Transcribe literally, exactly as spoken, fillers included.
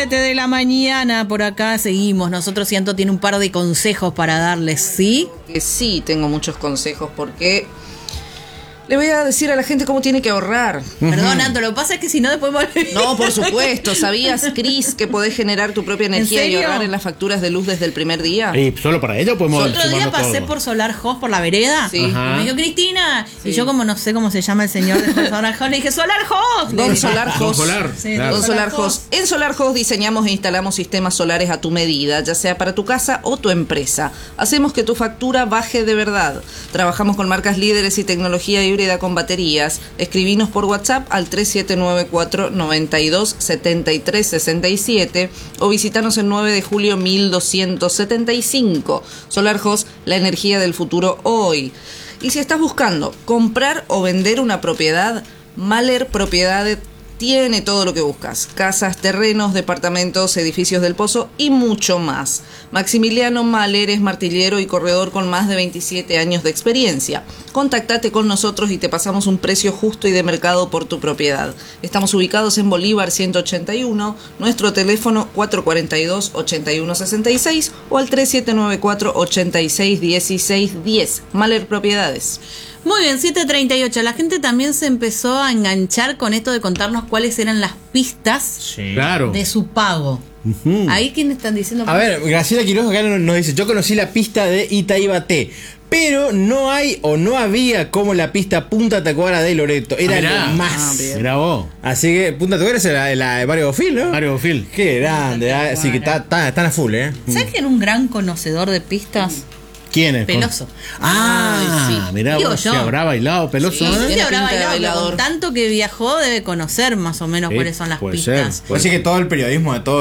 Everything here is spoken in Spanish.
De la mañana, por acá seguimos. Nosotros, Ciento tiene un par de consejos para darles, ¿sí? Que sí, tengo muchos consejos porque le voy a decir a la gente cómo tiene que ahorrar. Perdón, Anto, lo que pasa es que si no después volvemos. No, por supuesto. ¿Sabías, Cris, que podés generar tu propia energía y ahorrar en las facturas de luz desde el primer día? ¿Y solo para ello podemos? El otro día pasé todo. por Solar Host por la vereda. Sí. Y me dijo, Cristina. Sí. Y yo, como no sé cómo se llama el señor de Solar Host, le dije, Solar Host. Don Solar Host. Don Solar. Sí, claro. Don Solar Host. En Solar Host diseñamos e instalamos sistemas solares a tu medida, ya sea para tu casa o tu empresa. Hacemos que tu factura baje de verdad. Trabajamos con marcas líderes y tecnología híbrida con batería. Escribinos por WhatsApp al tres siete nueve cuatro nueve dos siete tres seis siete o visitanos en nueve de julio mil doscientos setenta y cinco. Solar Host, la energía del futuro hoy. Y si estás buscando comprar o vender una propiedad, Mahler Propiedades tiene todo lo que buscas: casas, terrenos, departamentos, edificios del Pozo y mucho más. Maximiliano Mahler es martillero y corredor con más de veintisiete años de experiencia. Contactate con nosotros y te pasamos un precio justo y de mercado por tu propiedad. Estamos ubicados en Bolívar ciento ochenta y uno, nuestro teléfono cuatro cuatro dos, ocho uno seis seis o al tres siete nueve cuatro, ocho seis uno seis uno cero. Mahler Propiedades. Muy bien, siete treinta y ocho. La gente también se empezó a enganchar con esto de contarnos cuáles eran las pistas sí. claro. de su pago. Uh-huh. Ahí, ¿quién están diciendo? A ver, Graciela Quiroz acá nos dice: yo conocí la pista de Itaibaté, pero no hay o no había como la pista Punta Tacuara de Loreto. Era ah, lo más. Ah, mirá vos. Así que Punta Tacuara es la, la de Mario Bofil, ¿no? Mario Bofil. Qué grande. Así que están ta, ta a full, ¿eh? ¿Sabes que era un gran conocedor de pistas? ¿Quién es? Peloso. Ah, sí. mirá Digo vos, yo. se habrá bailado Peloso. Sí, ¿eh? se habrá bailado, pero con tanto que viajó debe conocer más o menos Sí, cuáles son las puede pistas. ser. Pues sí que todo el periodismo de todo